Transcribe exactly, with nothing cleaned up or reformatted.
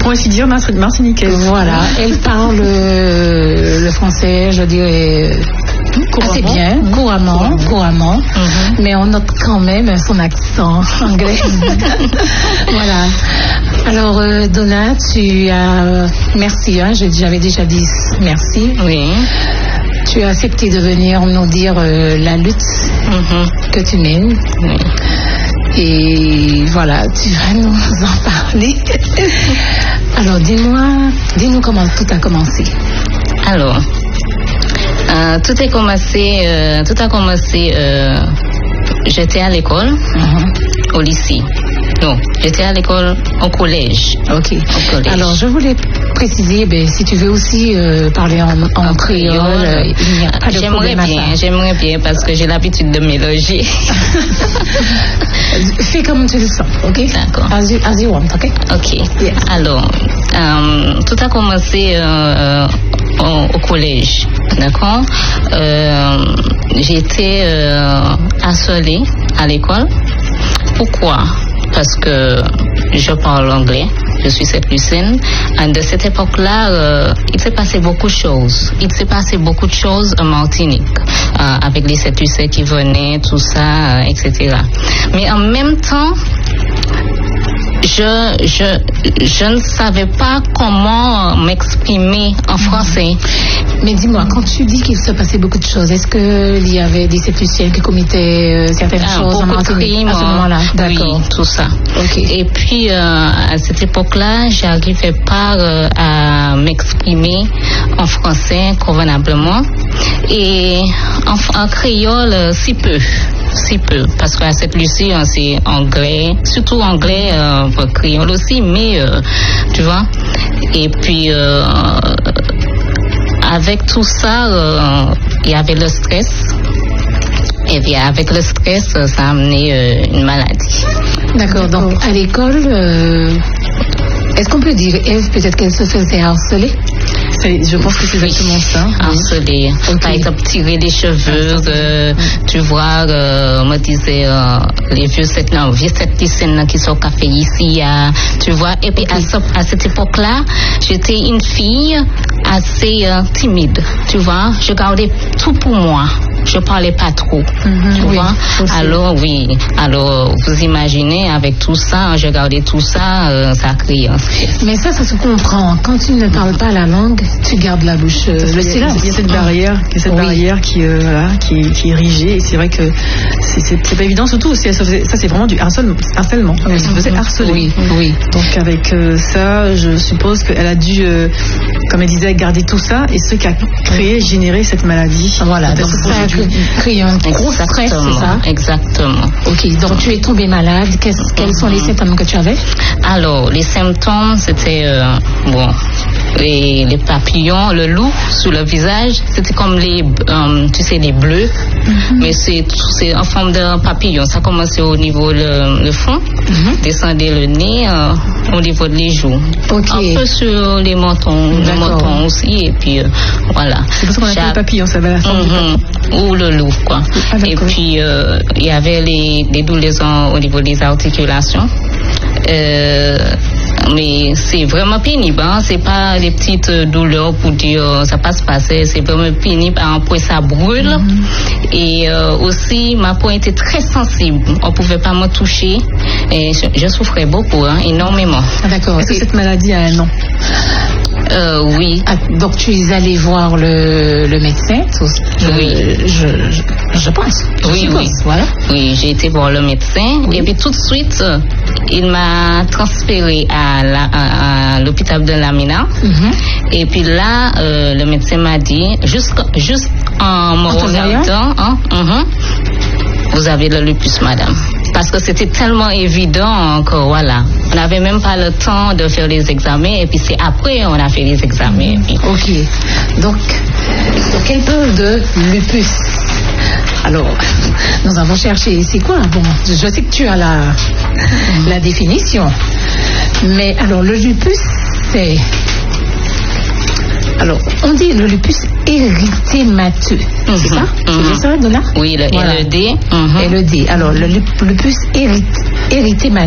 pour ainsi dire, martiniquaise. Voilà, elle parle euh, le français, je dirais, couramment. Assez bien, mmh. couramment, couramment, couramment. Mmh. Mais on note quand même son accent anglais. Voilà. Alors, euh, Donna, tu as... Merci, hein, j'avais déjà dit merci. Oui. Tu as accepté de venir nous dire euh, la lutte mmh. que tu mènes. Oui. Et voilà, tu vas nous en parler. Alors, dis-moi, dis-nous comment tout a commencé. Alors, euh, tout a commencé, euh, tout a commencé, euh, j'étais à l'école, mm-hmm. au lycée. Non, j'étais à l'école au collège. Ok. Au collège. Alors, je voulais préciser, ben, si tu veux aussi euh, parler en, en, en créole, euh, il n'y a pas de j'aimerais problème bien, à ça. J'aimerais bien parce que j'ai l'habitude de mélanger. Fais comme tu le sens, ok? D'accord. As you, as you want, ok? Ok. Yes. Alors, euh, tout a commencé euh, euh, au, au collège, d'accord? Euh, J'étais euh, harcelée à l'école. Pourquoi? Parce que je parle anglais, je suis cette Lucine. Et de cette époque-là, euh, il s'est passé beaucoup de choses. Il s'est passé beaucoup de choses en Martinique, euh, avec les sept Lucais qui venaient, tout ça, euh, et cetera. Mais en même temps, je, je, je ne savais pas comment m'exprimer en français. Mais dis-moi, quand tu dis qu'il se passait beaucoup de choses, est-ce qu'il y avait des Septuciens qui commettaient euh, certaines ah, choses en Martinique à ce moment-là? D'accord. Oui, tout ça. Okay. Et puis, euh, à cette époque-là, j'arrivais pas euh, à m'exprimer en français convenablement. Et en, en créole, euh, si peu. Si peu, parce qu'à cette lycée, hein, c'est anglais, surtout anglais, euh, créole aussi, mais euh, tu vois. Et puis, euh, avec tout ça, euh, il y avait le stress. Et bien, avec le stress, ça a amené euh, une maladie. D'accord, donc à l'école, euh, est-ce qu'on peut dire, Ève, peut-être qu'elle se faisait harceler? Je pense que c'est exactement ça. Harceler. Okay. Par exemple, tirer les cheveux, euh, tu vois, euh, on me disait, euh, les vieux sept, non, vieux sept lycéens qui sont au café ici, euh, tu vois. Et puis, okay. à, à cette époque-là, j'étais une fille assez euh, timide, tu vois. Je gardais tout pour moi. Je parlais pas trop, mm-hmm, tu oui, vois. Aussi. Alors, oui. Alors, vous imaginez, avec tout ça, je gardais tout ça, euh, ça crée un stress. Mais ça, ça se comprend. Quand tu ne parles pas la langue, tu gardes la bouche, euh, le silence. Il y a cette barrière, il y a cette oui. barrière qui, euh, voilà, qui, qui est érigée. Et c'est vrai que c'est, c'est, c'est pas évident, surtout si elle se faisait, ça c'est vraiment du harcèlement. harcèlement. Elle mm-hmm. se faisait harceler. Oui, oui. Donc avec euh, ça, je suppose qu'elle a dû, euh, comme elle disait, garder tout ça. Et ce qui a créé, généré cette maladie. Voilà. Donc ça a créé un gros stress, c'est ça? Exactement. Ok. Donc tu es tombée malade. Qu'est-ce, quels sont les symptômes que tu avais? Alors les symptômes, c'était euh, bon. Les, les papillons, le loup sous le visage, c'était comme les, euh, tu sais, les bleus, mm-hmm. mais c'est, c'est en forme de papillon. Ça commençait au niveau le, le front, mm-hmm. descendait le nez euh, au niveau des joues, okay. un peu sur les mentons, le menton aussi, et puis euh, voilà. C'est pour ça qu'on appelle le papillon, ça va la forme mm-hmm. ou le loup, quoi. Ah, et puis il euh, y avait les, les douleurs au niveau des articulations. Euh, mais c'est vraiment pénible, hein? C'est pas les petites douleurs pour dire ça passe pas, c'est, c'est vraiment pénible. À un point ça brûle, mm-hmm. et euh, aussi ma peau était très sensible, on pouvait pas me toucher et je, je souffrais beaucoup, hein, énormément. Ah, d'accord. Est-ce que cette maladie a un nom? Euh, oui. Ah, donc tu es allé voir le, le médecin? je, Oui. Je, je, je pense. Je oui, suppose, oui. Voilà. Oui, j'ai été voir le médecin, oui. Et puis tout de suite, il m'a transféré à, la, à, à l'hôpital de Lamina. Mm-hmm. Et puis là, euh, le médecin m'a dit, juste, juste en me regardant, hein, uh-huh, vous avez le lupus, madame. Parce que c'était tellement évident que voilà, on n'avait même pas le temps de faire les examens, et puis c'est après on a fait les examens. Mmh. Puis... Ok. Donc, donc elle parle de lupus. Alors, nous avons cherché, c'est quoi? Bon, je sais que tu as la, mmh. la définition, mais alors le lupus, c'est... Alors, on dit le lupus érythémateux, mm-hmm. c'est ça? Mm-hmm. C'est bien ça, Donna? Oui, le voilà. L E D. Mm-hmm. L E D. Alors, le lupus érythémateux.